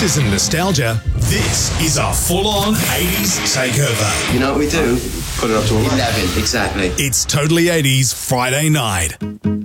This isn't nostalgia. This is a full-on 80s takeover. You know what we do? Put it up to 11. 11, exactly. It's Totally 80s Friday night.